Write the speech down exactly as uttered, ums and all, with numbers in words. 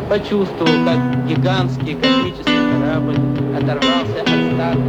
почувствовал, как гигантский космический корабль оторвался от старта